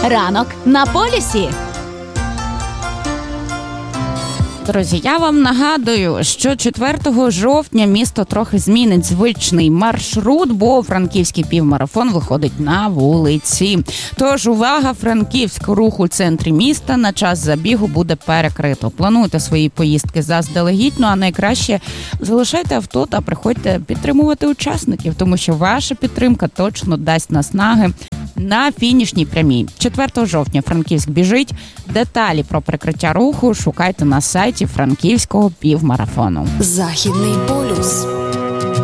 Ранок на полюсі. Друзі, я вам нагадую, що 4 жовтня місто трохи змінить звичний маршрут, бо франківський півмарафон виходить на вулиці. Тож, увага, Франківськ, рух у центрі міста на час забігу буде перекрито. Плануйте свої поїздки заздалегідь, а найкраще залишайте авто та приходьте підтримувати учасників, тому що ваша підтримка точно дасть наснаги на фінішній прямій. 4 жовтня Франківськ біжить. Деталі про перекриття руху шукайте на сайті Франківського півмарафону. Західний полюс.